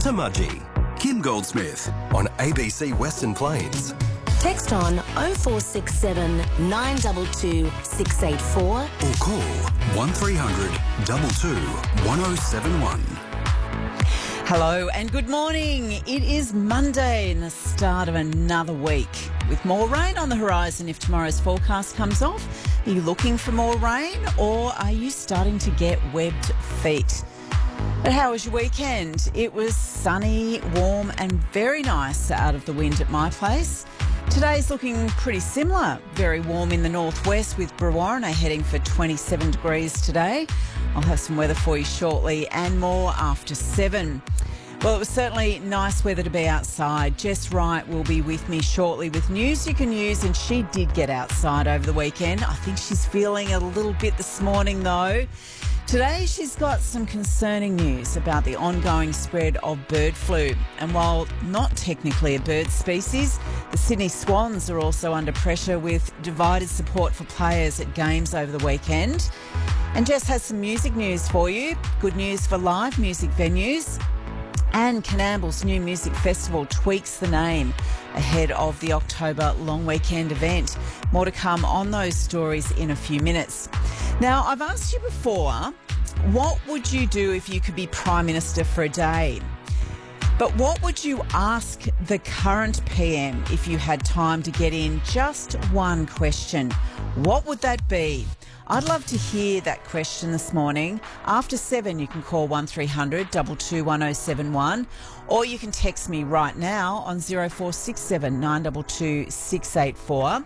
to Mudgee. Kim Goldsmith on ABC Western Plains. Text on 0467 922 684 Or call 1300 22 1071. Hello and good morning. It is Monday and the start of another week with more rain on the horizon if tomorrow's forecast comes off. Are you looking for more rain or are you starting to get webbed feet? But how was your weekend? It was sunny, warm and very nice out of the wind at my place. Today's looking pretty similar. Very warm in the northwest with Brewarrina heading for 27 degrees today. I'll have some weather for you shortly and more after 7. Well, it was certainly nice weather to be outside. Jess Wright will be with me shortly with news you can use, and she did get outside over the weekend. I think she's feeling a little bit this morning though. Today she's got some concerning news about the ongoing spread of bird flu. And while not technically a bird species, the Sydney Swans are also under pressure with divided support for players at games over the weekend. And Jess has some music news for you. Good news for live music venues. And Canamble's new music festival tweaks the name ahead of the October long weekend event. More to come on those stories in a few minutes. Now, I've asked you before, what would you do if you could be Prime Minister for a day? But what would you ask the current PM if you had time to get in just one question? What would that be? I'd love to hear that question this morning. After 7, you can call 1300 22 1071 or you can text me right now on 0467 922 684.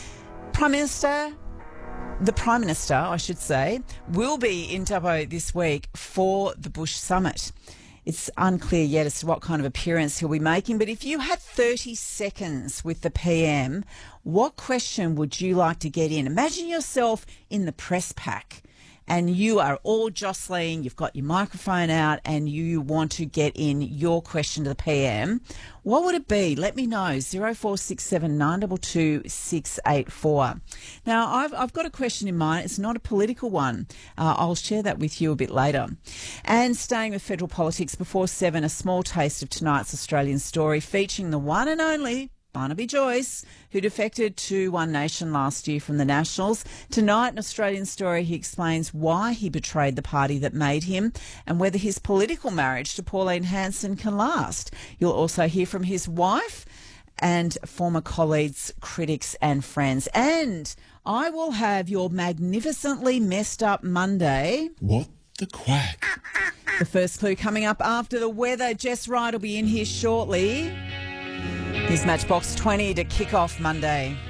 The Prime Minister, I should say, will be in Dubbo this week for the Bush Summit. It's unclear yet as to what kind of appearance he'll be making, but if you had 30 seconds with the PM, what question would you like to get in? Imagine yourself in the press pack and you are all jostling, you've got your microphone out and you want to get in your question to the PM. What would it be? Let me know, 0467 922 684. Now, I've got a question in mind. It's not a political one. I'll share that with you a bit later. And staying with federal politics, before 7, a small taste of tonight's Australian story featuring the one and only Barnaby Joyce, who defected to One Nation last year from the Nationals. Tonight, an Australian story, he explains why he betrayed the party that made him and whether his political marriage to Pauline Hanson can last. You'll also hear from his wife and former colleagues, critics and friends. And I will have your magnificently messed up Monday. What the quack? The first clue coming up after the weather. Jess Wright will be in here shortly. Here's Matchbox 20 to kick off Monday.